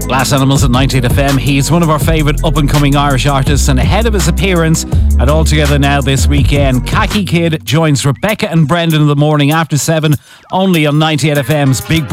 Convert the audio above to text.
Glass Animals at 98 FM. He's one of our favourite up-and-coming Irish artists, and ahead of his appearance at All Together Now this weekend, Khaki Kid joins Rebecca and Brendan in the morning after 7, only on 98 FM's Big